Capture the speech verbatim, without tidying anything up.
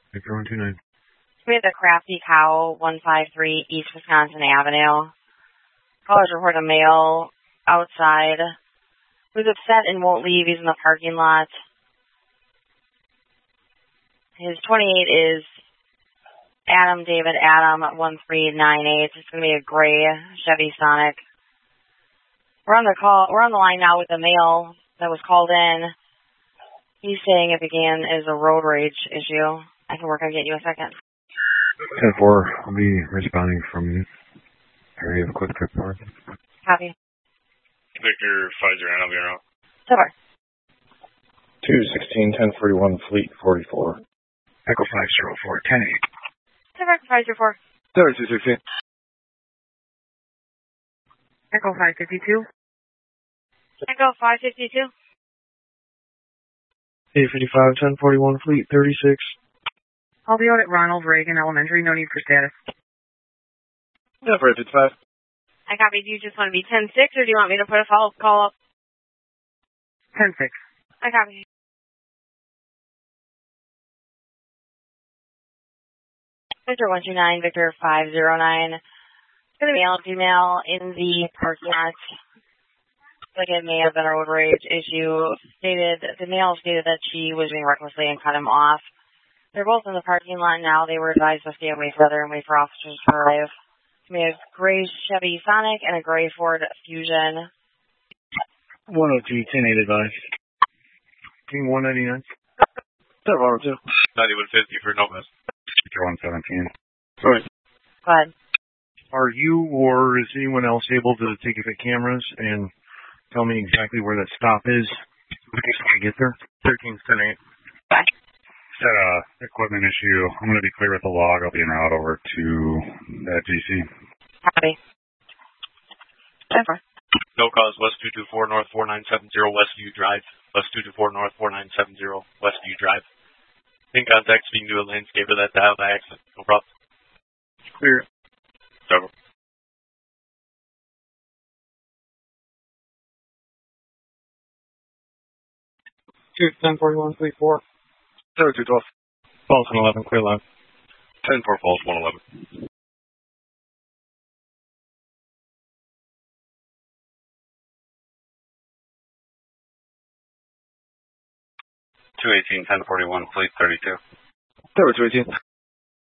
Victor one two nine. We have the Crafty Cow, one five three East Wisconsin Avenue. Callers report a male outside who's upset and won't leave. He's in the parking lot. His twenty-eight is Adam David Adam one three nine eight. It's going to be a gray Chevy Sonic. We're on the call. We're on the line now with the male that was called in. He's saying it began as a road rage issue. I can work on getting you a second. ten four, I'll be responding from the area of Quick Trip North. Copy. Victor five zero nine, I'll be around. Silver. two sixteen ten forty-one Fleet forty-four. Echo five zero four ten eight. Silver five zero four. Silver two sixteen. Echo five fifty-two. Echo five fifty-two. eight fifty-five ten forty-one Fleet thirty-six. I'll be out at Ronald Reagan Elementary. No need for status. Yeah, for fifty-five. I copy. Do you just want to be ten six, or do you want me to put a follow-up call up? ten six. I copy. Victor one two nine, Victor five zero nine. It's going to be male and female in the parking lot. Like it may have been a road rage issue. Stated the male stated that she was being recklessly and cut him off. They're both in the parking lot now. They were advised to stay away further and wait for officers to arrive. We have a gray Chevy Sonic and a gray Ford Fusion. one oh two ten eight advised. King one ninety-nine. Silver one oh two. ninety-one fifty for Novus. Victor one seventeen. Sorry. Go ahead. Are you or is anyone else able to take a look at cameras and tell me exactly where that stop is when I get there? thirteen ten eight. Bye. Set a equipment issue. I'm going to be clear with the log. I'll be en route over to that G C. Copy. Over. No cause, West two two four North four nine seven zero Westview Drive. West two two four North four nine seven zero Westview Drive. In contact, speaking to a landscaper that dialed by accident. No problem. Clear. Over. two ten forty-one Fleet four. Silver two twelve. False one eleven, clear line. ten four Falls one eleven. two eighteen ten forty-one Fleet thirty-two. Silver two eighteen.